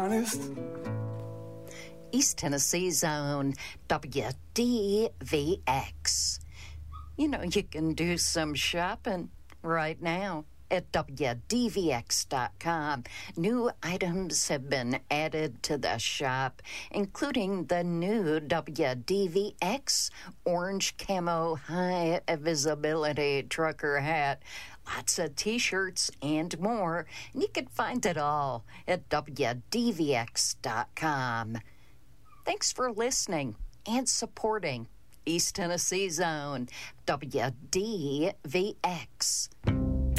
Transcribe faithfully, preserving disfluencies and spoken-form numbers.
honest. East Tennessee's own W D V X. You know, you can do some shopping right now at W D V X dot com. New items have been added to the shop, including the new W D V X orange camo high visibility trucker hat, lots of t-shirts and more. And you can find it all at W D V X dot com. Thanks for listening and supporting East Tennessee's own W D V X.